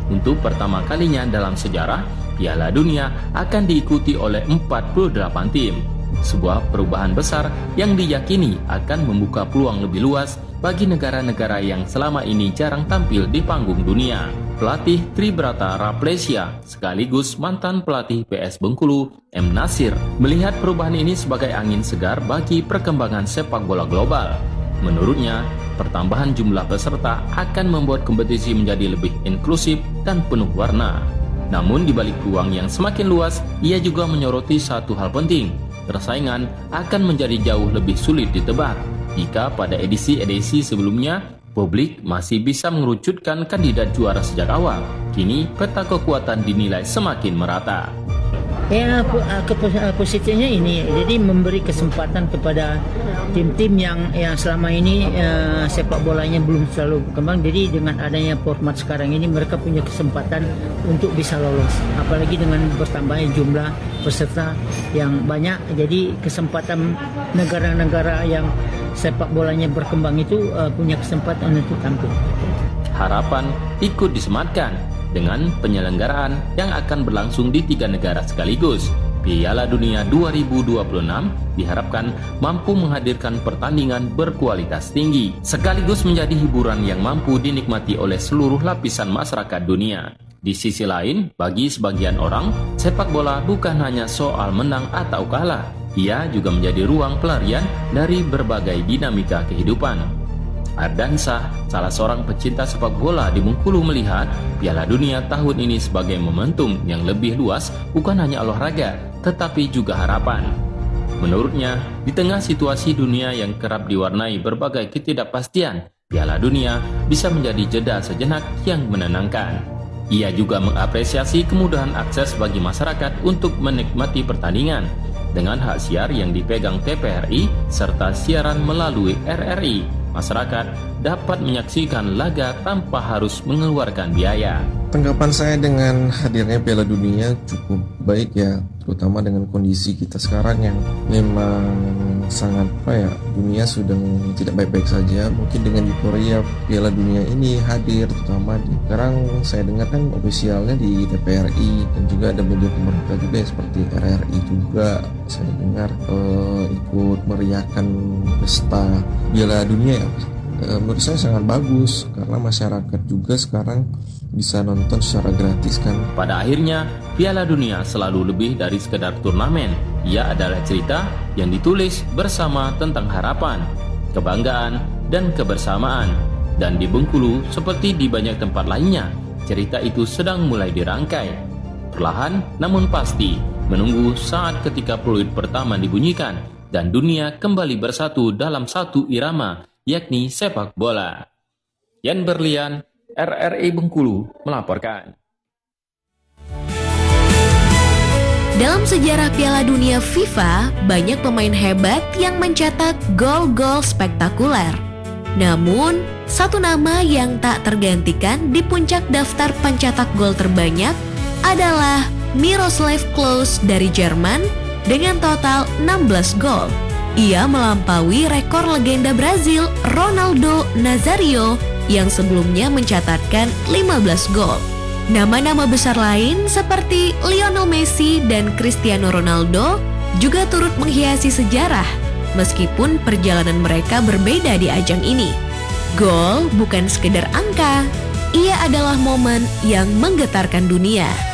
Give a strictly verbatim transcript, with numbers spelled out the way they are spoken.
Untuk pertama kalinya dalam sejarah, Piala Dunia akan diikuti oleh empat puluh delapan tim. Sebuah perubahan besar yang diyakini akan membuka peluang lebih luas bagi negara-negara yang selama ini jarang tampil di panggung dunia. Pelatih Tribrata Raplesia sekaligus mantan pelatih P S Bengkulu, M. Nasir, melihat perubahan ini sebagai angin segar bagi perkembangan sepak bola global. Menurutnya, pertambahan jumlah peserta akan membuat kompetisi menjadi lebih inklusif dan penuh warna. Namun di balik peluang yang semakin luas, ia juga menyoroti satu hal penting. Persaingan akan menjadi jauh lebih sulit ditebak. Jika pada edisi-edisi sebelumnya, publik masih bisa mengerucutkan kandidat juara sejak awal, kini peta kekuatan dinilai semakin merata. Ya, positifnya ini, jadi memberi kesempatan kepada tim-tim yang yang selama ini uh, sepak bolanya belum selalu berkembang. Jadi dengan adanya format sekarang ini, mereka punya kesempatan untuk bisa lolos. Apalagi dengan bertambahnya jumlah peserta yang banyak, jadi kesempatan negara-negara yang sepak bolanya berkembang itu uh, punya kesempatan untuk tampil. Harapan ikut disematkan dengan penyelenggaraan yang akan berlangsung di tiga negara sekaligus. Piala Dunia dua ribu dua puluh enam diharapkan mampu menghadirkan pertandingan berkualitas tinggi, sekaligus menjadi hiburan yang mampu dinikmati oleh seluruh lapisan masyarakat dunia. Di sisi lain, bagi sebagian orang, sepak bola bukan hanya soal menang atau kalah. Ia juga menjadi ruang pelarian dari berbagai dinamika kehidupan. Ardansah, salah seorang pecinta sepak bola di Bengkulu, melihat Piala Dunia tahun ini sebagai momentum yang lebih luas, bukan hanya olahraga, tetapi juga harapan. Menurutnya, di tengah situasi dunia yang kerap diwarnai berbagai ketidakpastian, Piala Dunia bisa menjadi jeda sejenak yang menenangkan. Ia juga mengapresiasi kemudahan akses bagi masyarakat untuk menikmati pertandingan, dengan hak siar yang dipegang T P R I serta siaran melalui R R I. Masyarakat dapat menyaksikan laga tanpa harus mengeluarkan biaya. Tanggapan saya dengan hadirnya Piala Dunia cukup baik ya, terutama dengan kondisi kita sekarang yang memang sangat apa ya, dunia sudah tidak baik-baik saja. Mungkin dengan euforia Piala Dunia ini hadir, terutama di, sekarang saya dengar kan ofisialnya di T P R I dan juga ada media pemerintah juga ya, seperti R R I juga saya dengar eh, ikut meriahkan pesta Piala Dunia ya. Eh, menurut saya sangat bagus karena masyarakat juga sekarang bisa nonton secara gratis kan. Pada akhirnya, Piala Dunia selalu lebih dari sekedar turnamen. Ia adalah cerita yang ditulis bersama tentang harapan, kebanggaan, dan kebersamaan. Dan di Bengkulu, seperti di banyak tempat lainnya, cerita itu sedang mulai dirangkai. Perlahan namun pasti, menunggu saat ketika peluit pertama dibunyikan dan dunia kembali bersatu dalam satu irama, yakni sepak bola. Yan Berlian, R R I Bengkulu melaporkan. Dalam sejarah Piala Dunia FIFA, banyak pemain hebat yang mencetak gol-gol spektakuler. Namun, satu nama yang tak tergantikan di puncak daftar pencetak gol terbanyak adalah Miroslav Klose dari Jerman dengan total enam belas gol. Ia melampaui rekor legenda Brazil Ronaldo Nazario yang sebelumnya mencatatkan lima belas gol. Nama-nama besar lain seperti Lionel Messi dan Cristiano Ronaldo juga turut menghiasi sejarah, meskipun perjalanan mereka berbeda di ajang ini. Gol bukan sekedar angka, ia adalah momen yang menggetarkan dunia.